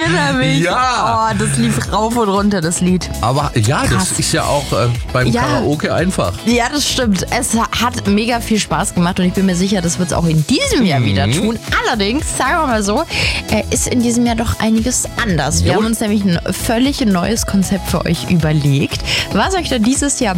erinnere mich. Ja. Oh, das lief rauf und runter, das Lied. Aber ja, Krass. das ist ja auch beim Ja. Karaoke einfach. Ja, das stimmt. Es hat mega viel Spaß gemacht und ich bin mir sicher, das wird es auch in diesem Jahr wieder tun. Allerdings, sagen wir mal so, ist in diesem Jahr doch einiges anders. Wir Jawohl. haben uns nämlich ein völlig neues Konzept für euch überlegt, was euch da dieses Jahr